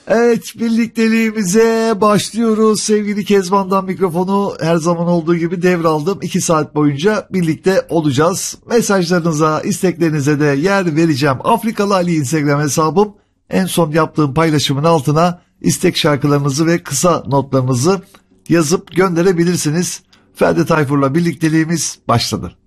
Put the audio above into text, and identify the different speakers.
Speaker 1: Evet, birlikteliğimize başlıyoruz. Sevgili Kezban'dan mikrofonu her zaman olduğu gibi devraldım. 2 saat boyunca birlikte olacağız. Mesajlarınıza, isteklerinize de yer vereceğim. Afrikalı Ali Instagram hesabım. En son yaptığım paylaşımın altına istek şarkılarınızı ve kısa notlarınızı yazıp gönderebilirsiniz. Ferdi Tayfur'la birlikteliğimiz başladı.